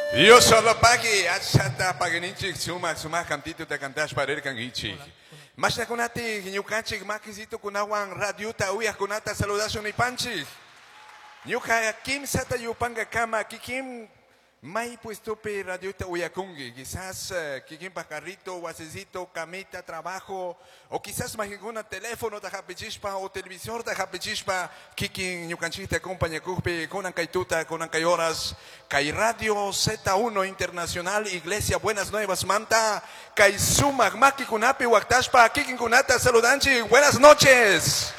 Yo solo pagi, achata paganichi, suma cantito te cantas para el cangichi. Mas na kunati, nyukanchi, makisito kunawan radiuta uya kunata saludación ni panchi. Nyuka kim sata yupanga kama kikim mai puestope radiuta uyakungi. Quizás kikim pacarrito, wasecito, camita, trabajo, o quizás maginguna teléfono tajapichispa o televisor tajapichispa, kikim nyukanchi te acompaña kupe konan kaituta, konan kayoras. Kai Radio Z1 Internacional Iglesia Buenas Nuevas Manta, Kai Sumak Maki Kunapi Waktashpa, Kikin Kunata Saludanchi, buenas noches.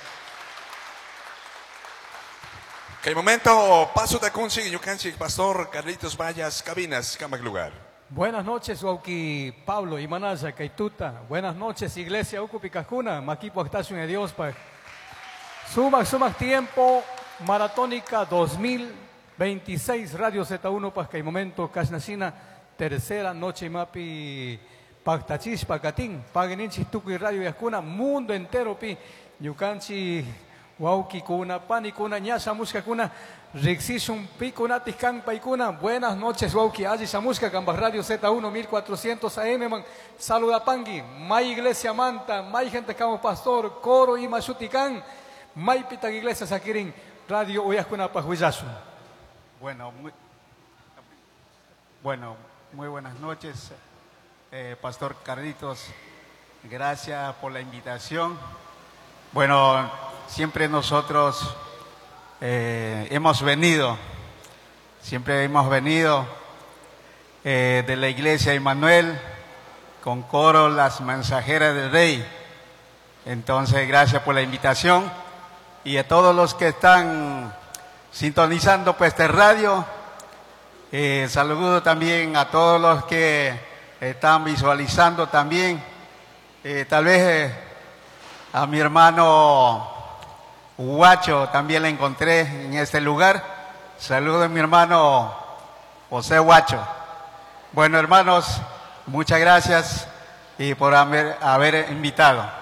Kai momento, paso de Kunchi, Yukanchi, Pastor Carlitos Vallas, cabinas, Camak lugar. Buenas noches, Wauki Pablo, Imanaya, Kaituta. Buenas noches, Iglesia Ukupicajuna, Maquipo Actación de Dios, pa. Sumak tiempo, maratónica 2026, Radio Z1, Pasca y momento, Casnacina, tercera noche, Mapi, Pactachis, Pacatín, Paganichi, Tuku y Radio Yascuna, mundo entero, Pi, Yucanchi, Wauki, Kuna, Pani, Kuna, Ñasa, Musca, Kuna, Rixishun, Pi, Kuna, Tiscan, Paikuna, buenas noches, Wauki, Allí, Samusca, Cambas Radio Z1, 1400 AM, man, saluda Pangui, May Iglesia Manta, May gente Camo Pastor, Coro y Masutican, May Pitan Iglesia Sakirin, Radio Uyascuna, Pajuyasu. Bueno, muy buenas noches, Pastor Carlitos, gracias por la invitación. Bueno, siempre nosotros hemos venido de la Iglesia Emmanuel con coro Las Mensajeras del Rey. Entonces, gracias por la invitación y a todos los que están sintonizando pues este radio, saludo también a todos los que están visualizando también, tal vez a mi hermano Huacho también le encontré en este lugar, saludo a mi hermano José Huacho. Bueno hermanos, muchas gracias y por haber invitado.